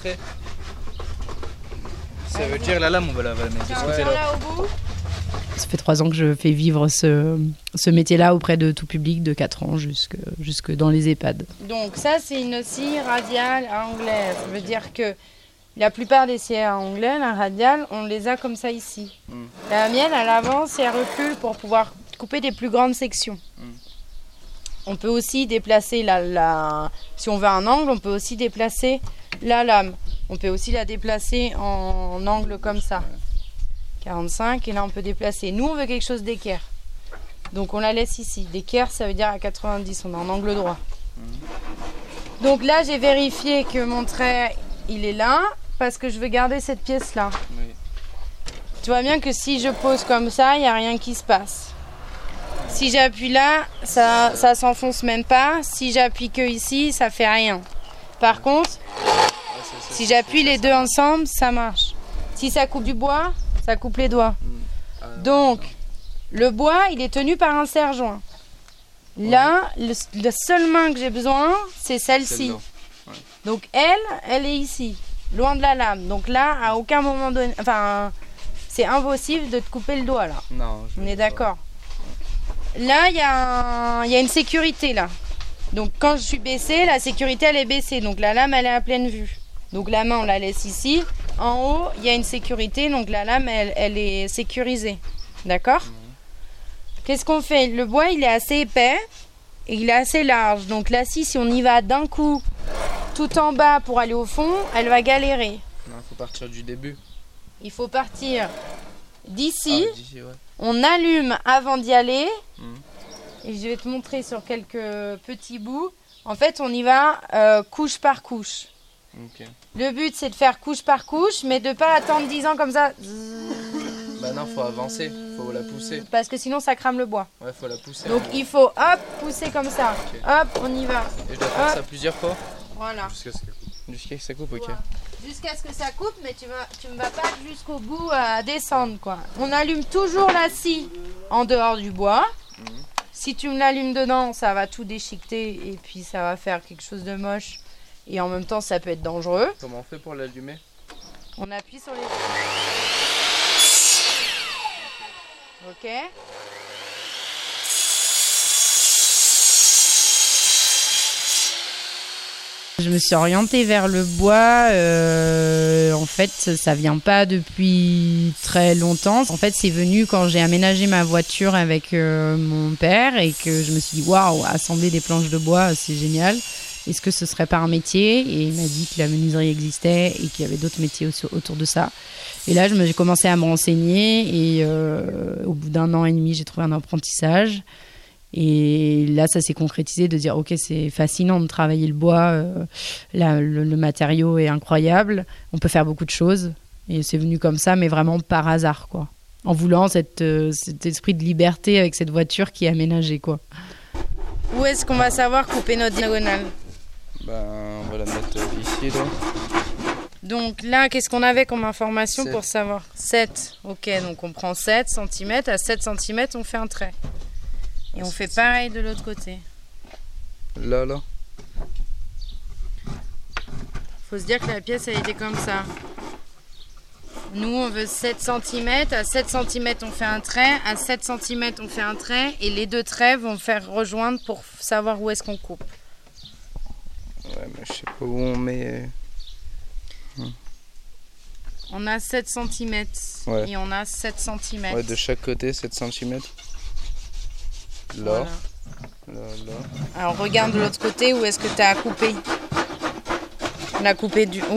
montrer. Ça veut dire la lame, on va la mettre. Tiens, là au bout. Ça fait 3 ans que je fais vivre ce métier-là auprès de tout public, de 4 ans jusque dans les EHPAD. Donc ça, c'est une scie radiale à onglet. Ça veut dire que la plupart des scies à onglet, la radiale, on les a comme ça ici. La mienne, elle avance et elle recule pour pouvoir couper des plus grandes sections. On peut aussi déplacer si on veut un angle, on peut aussi déplacer la lame. On peut aussi la déplacer en angle comme ça. 45, et là on peut déplacer. Nous, on veut quelque chose d'équerre. Donc on la laisse ici. D'équerre, ça veut dire à 90, on est en angle droit. Donc là, j'ai vérifié que mon trait, il est là, parce que je veux garder cette pièce-là. Oui. Tu vois bien que si je pose comme ça, il n'y a rien qui se passe. Si j'appuie là, ça s'enfonce même pas. Si j'appuie que ici, ça fait rien. Par contre, si j'appuie les deux ensemble, ça marche. Si ça coupe du bois, ça coupe les doigts. Donc, le bois, il est tenu par un serre-joint. Là, la seule main que j'ai besoin, c'est celle-ci. Donc, elle est ici, loin de la lame. Donc là, à aucun moment donné... Enfin, c'est impossible de te couper le doigt, là. Non, on est d'accord. Là, il y a une sécurité, là. Donc, quand je suis baissée, la sécurité, elle est baissée. Donc, la lame, elle est à pleine vue. Donc, la main, on la laisse ici. En haut, il y a une sécurité. Donc, la lame, elle est sécurisée. D'accord ? Qu'est-ce qu'on fait ? Le bois, il est assez épais et il est assez large. Donc, la scie, si on y va d'un coup, tout en bas pour aller au fond, elle va galérer. Non, faut partir du début. Il faut partir d'ici. D'ici, ouais. On allume avant d'y aller. Et je vais te montrer sur quelques petits bouts. En fait, on y va couche par couche. Okay. Le but, c'est de faire couche par couche, mais de ne pas attendre 10 ans comme ça. Bah non, faut avancer, faut la pousser. Parce que sinon, ça crame le bois. Ouais, faut la pousser. Donc, il faut, hop, pousser comme ça. Okay. Hop, on y va. Et je dois faire ça plusieurs fois ? Voilà. Jusqu'à ce que ça coupe, ok. Jusqu'à ce que ça coupe, mais tu ne vas pas jusqu'au bout à descendre, quoi. On allume toujours la scie en dehors du bois. Si tu me l'allumes dedans, ça va tout déchiqueter et puis ça va faire quelque chose de moche. Et en même temps, ça peut être dangereux. Comment on fait pour l'allumer ? On appuie sur les... Ok. Je me suis orientée vers le bois. En fait, ça vient pas depuis très longtemps. En fait, c'est venu quand j'ai aménagé ma voiture avec mon père et que je me suis dit waouh, assembler des planches de bois, c'est génial. Est-ce que ce serait pas un métier ? Et il m'a dit que la menuiserie existait et qu'il y avait d'autres métiers aussi autour de ça. Et là, j'ai commencé à me renseigner et au bout d'1 an et demi, j'ai trouvé un apprentissage. Et là, ça s'est concrétisé de dire, ok, c'est fascinant de travailler le bois, le matériau est incroyable, on peut faire beaucoup de choses. Et c'est venu comme ça, mais vraiment par hasard, quoi. En voulant cet esprit de liberté avec cette voiture qui est aménagée, quoi. Où est-ce qu'on va savoir couper notre diagonale ? On va la mettre ici, là. Donc là, qu'est-ce qu'on avait comme information 7. Pour savoir ? 7. Ok, donc on prend 7 cm. À 7 cm, on fait un trait. Et on fait pareil de l'autre côté. Là. Faut se dire que la pièce, elle était comme ça. Nous, on veut 7 cm. À 7 cm, on fait un trait. À 7 cm, on fait un trait. Et les deux traits vont faire rejoindre pour savoir où est-ce qu'on coupe. Ouais, mais je sais pas où on met... On a 7 cm. Ouais. Et on a 7 cm. Ouais, de chaque côté, 7 cm. Là. Voilà. Là. Alors, regarde de l'autre côté, où est-ce que tu as à couper ? On a coupé du où ?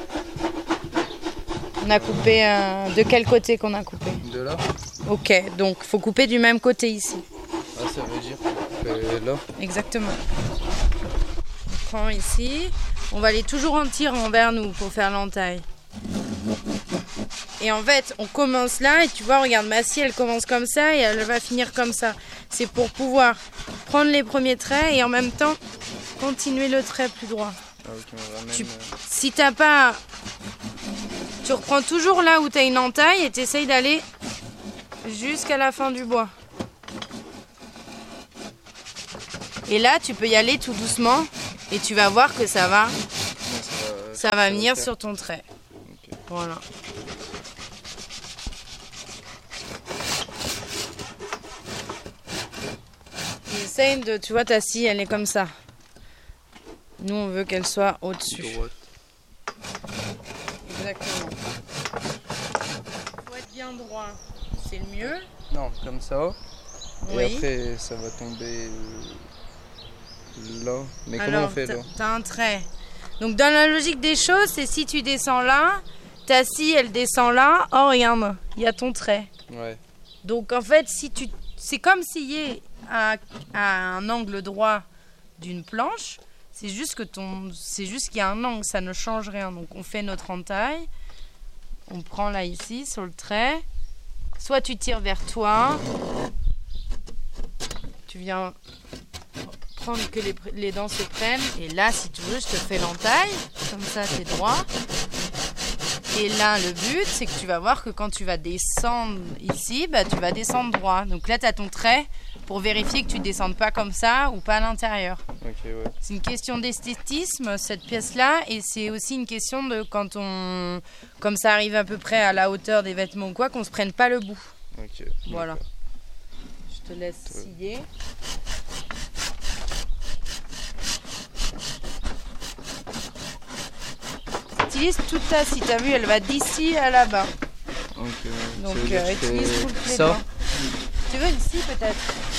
On a coupé de quel côté qu'on a coupé ? De là. Ok, donc il faut couper du même côté ici. Ah, ça veut dire que là. Exactement. On prend ici. On va aller toujours en tirant vers nous pour faire l'entaille. Et en fait, on commence là et tu vois, regarde, ma scie, elle commence comme ça et elle va finir comme ça. C'est pour pouvoir prendre les premiers traits et en même temps continuer le trait plus droit. Ah, okay, on va même, si t'as pas... Tu reprends toujours là où tu as une entaille et tu essayes d'aller jusqu'à la fin du bois. Et là, tu peux y aller tout doucement et tu vas voir que ça va ça va venir faire. sur ton trait. Ok. Voilà. Et essaye de, tu vois, ta scie, elle est comme ça. Nous, on veut qu'elle soit au-dessus. Droite. Exactement. Faut être bien droit, c'est le mieux. Non, comme ça. Oui. Et après, ça va tomber là. Mais comment Alors, on fait là? t'as un trait. Donc, dans la logique des choses, c'est si tu descends là, ta scie, elle descend là. Oh, regarde, il y a ton trait. Ouais. Donc, en fait, c'est comme scier à un angle droit d'une planche. C'est juste qu'il y a un angle, ça ne change rien. Donc, on fait notre entaille. On prend là, ici, sur le trait. Soit tu tires vers toi. Tu viens prendre que les dents se prennent. Et là, si tu veux, je te fais l'entaille. Comme ça, c'est droit. Et là, le but, c'est que tu vas voir que quand tu vas descendre ici, bah, tu vas descendre droit. Donc là, tu as ton trait pour vérifier que tu ne descendes pas comme ça ou pas à l'intérieur. Ok, ouais. C'est une question d'esthétisme, cette pièce-là. Et c'est aussi une question de quand on... Comme ça arrive à peu près à la hauteur des vêtements ou quoi, qu'on ne se prenne pas le bout. Ok. Voilà. D'accord. Je te laisse scier. Utilise toute ta scie, t'as vu, elle va d'ici à là-bas. Ok. Donc Ça veut dire que je utilise fais toutes les ça. dents. Tu veux une scie peut-être?